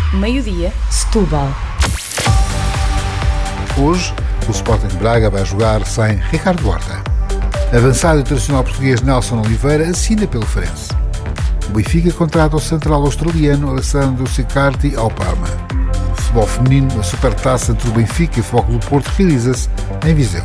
meio-dia, Setúbal. Hoje, o Sporting Braga vai jogar sem Ricardo Horta. Avançado internacional português Nelson Oliveira assina pelo Farense. O Benfica contrata o central australiano Alessandro Sicardi ao Parma. O futebol feminino, a supertaça entre o Benfica e o Futebol Clube do Porto, realiza-se em Viseu.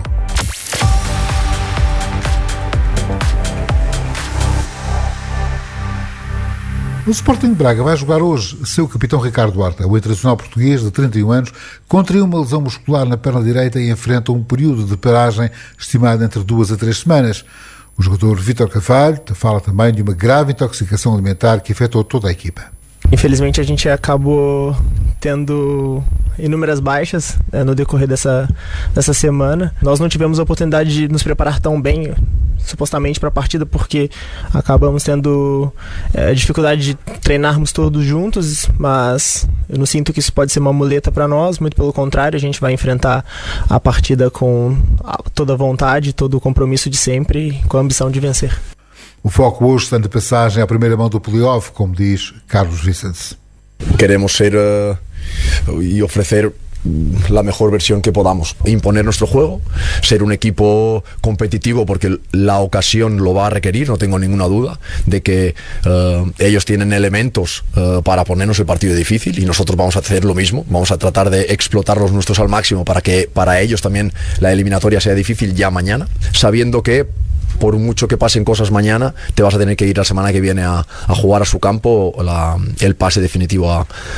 O Sporting Braga vai jogar hoje seu capitão Ricardo Horta, o internacional português de 31 anos, contraiu uma lesão muscular na perna direita e enfrenta um período de paragem estimado entre 2 a 3 semanas. O jogador Vítor Carvalho fala também de uma grave intoxicação alimentar que afetou toda a equipa. Infelizmente a gente acabou tendo inúmeras baixas no decorrer dessa semana. Nós não tivemos a oportunidade de nos preparar tão bem, supostamente, para a partida, porque acabamos tendo dificuldade de treinarmos todos juntos, mas eu não sinto que isso pode ser uma muleta para nós, muito pelo contrário, a gente vai enfrentar a partida com toda a vontade, todo o compromisso de sempre, com a ambição de vencer. O foco hoje está de passagem à primeira mão do playoff, como diz Carlos Vicente. Queremos ser y ofrecer la mejor versión que podamos, imponer nuestro juego, ser un equipo competitivo porque la ocasión lo va a requerir, no tengo ninguna duda de que ellos tienen elementos para ponernos el partido difícil y nosotros vamos a hacer lo mismo, vamos a tratar de explotarlos nuestros al máximo para que para ellos también la eliminatoria sea difícil ya mañana, sabiendo que por mucho que pasen cosas mañana, te vas a tener que ir la semana que viene a jugar a su campo el pase definitivo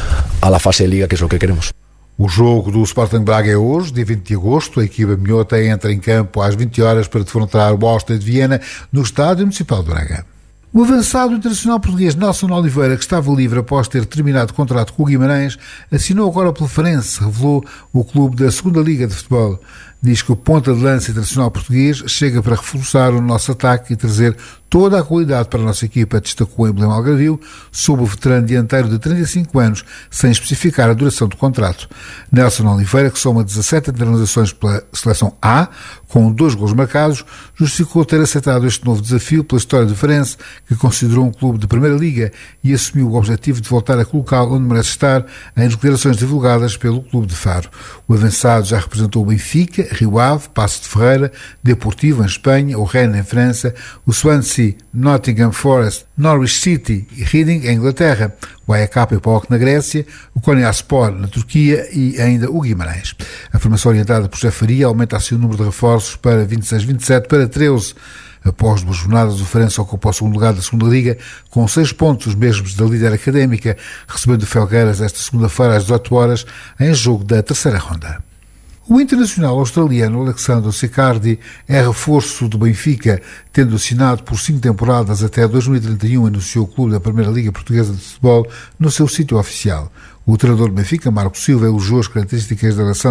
a la fase de Liga, que es lo que queremos. O jogo do Sporting Braga é hoje, dia 20 de agosto. A equipa minhota entra em campo às 20 horas para defrontar o Áustria de Viena no Estádio Municipal de Braga. O avançado internacional português Nelson Oliveira, que estava livre após ter terminado o contrato com o Guimarães, assinou agora pelo Farense, revelou o clube da 2ª Liga de Futebol. Diz que o ponta de lança internacional português chega para reforçar o nosso ataque e trazer toda a qualidade para a nossa equipa, destacou em Belém Algarvio, sob o veterano dianteiro de 35 anos, sem especificar a duração do contrato. Nelson Oliveira, que soma 17 internalizações pela seleção A, com 2 gols marcados, justificou ter aceitado este novo desafio pela história do Farense, que considerou um clube de Primeira Liga e assumiu o objetivo de voltar a colocá-lo onde merece estar, em declarações divulgadas pelo Clube de Faro. O avançado já representou o Benfica, Rio Ave, Paços de Ferreira, Deportivo em Espanha, o Rennes em França, o Swansea, Nottingham Forest, Norwich City e Reading em Inglaterra, o AEK e o PAOK na Grécia, o Konyaspor na Turquia e ainda o Guimarães. A formação orientada por José Faria aumenta assim o número de reforços para 26-27 para 13. Após 2 jornadas, o Farense ocupa o 2º lugar da 2ª Liga com 6 pontos, os mesmos da líder académica, recebendo o Felgueiras esta segunda-feira às 18 horas em jogo da 3ª ronda. O internacional australiano Alessandro Sicardi é reforço do Benfica, tendo assinado por 5 temporadas até 2031, anunciou o clube da Primeira Liga Portuguesa de Futebol no seu sítio oficial. O treinador do Benfica, Marco Silva, elogiou as características de Alessandro